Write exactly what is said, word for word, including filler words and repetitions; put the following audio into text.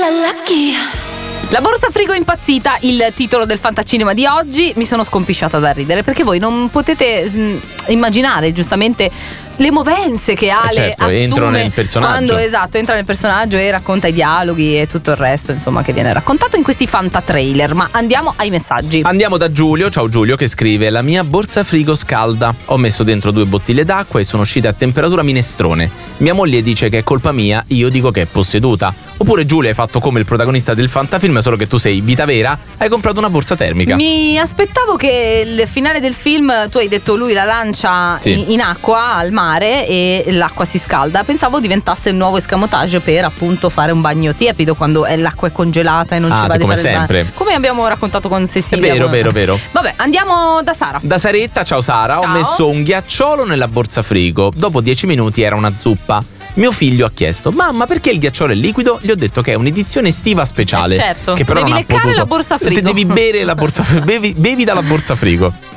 lucky. La borsa frigo impazzita, il titolo del fantacinema di oggi. Mi sono scompisciata da ridere perché voi non potete mh, immaginare giustamente le movenze che Ale eh certo, assume entro nel personaggio. quando esatto entra nel personaggio e racconta i dialoghi e tutto il resto, insomma, che viene raccontato in questi fantatrailer. Ma andiamo ai messaggi. Andiamo da Giulio, ciao Giulio, che scrive: la mia borsa frigo scalda, ho messo dentro due bottiglie d'acqua e sono uscite a temperatura minestrone. Mia moglie dice che è colpa mia, io dico che è posseduta. Oppure Giulia, hai fatto come il protagonista del fantafilm, solo che tu sei vita vera, hai comprato una borsa termica. Mi aspettavo che il finale del film, tu hai detto lui la lancia Sì. in, in acqua al mare e l'acqua si scalda. Pensavo diventasse il nuovo escamotage per appunto fare un bagno tiepido quando è- l'acqua è congelata e non Ah, ci va sì, di come fare il sempre. bagno. Come abbiamo raccontato con È Cecilia. vero, vero, vero. Vabbè, andiamo da Sara. Da Saretta, ciao Sara, ho Ciao. messo un ghiacciolo nella borsa frigo. Dopo dieci minuti era una zuppa. Mio figlio ha chiesto: mamma, perché il ghiacciolo è liquido? Gli ho detto che è un'edizione estiva speciale. Eh, certo. Che però devi non ha leccare potuto. la borsa frigo. Devi bere la borsa frigo. Bevi, bevi dalla borsa frigo.